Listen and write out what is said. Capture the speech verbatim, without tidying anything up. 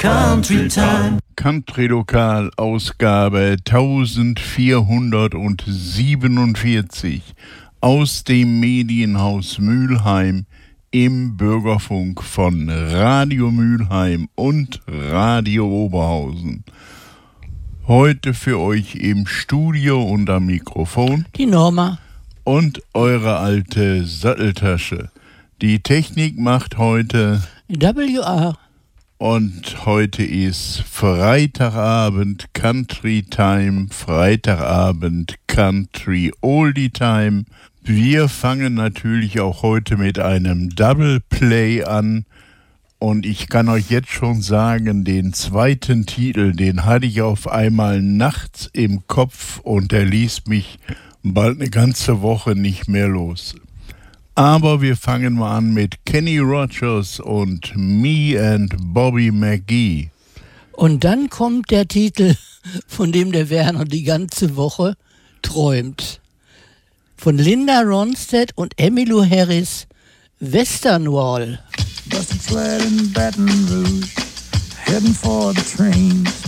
Country Time. Country Lokal, Ausgabe vierzehnhundertsiebenundvierzig aus dem Medienhaus Mülheim im Bürgerfunk von Radio Mülheim und Radio Oberhausen. Heute für euch im Studio und am Mikrofon die Norma und eure alte Satteltasche. Die Technik macht heute W R. Und heute ist Freitagabend Country Time, Freitagabend Country Oldie Time. Wir fangen natürlich auch heute mit einem Double Play an. Und ich kann euch jetzt schon sagen, den zweiten Titel, den hatte ich auf einmal nachts im Kopf und der ließ mich bald eine ganze Woche nicht mehr los. Aber wir fangen mal an mit Kenny Rogers und Me and Bobby McGee. Und dann kommt der Titel, von dem der Werner die ganze Woche träumt. Von Linda Ronstadt und Emmylou Harris, Western Wall. Busted flat in Baton Rouge, heading for the trains.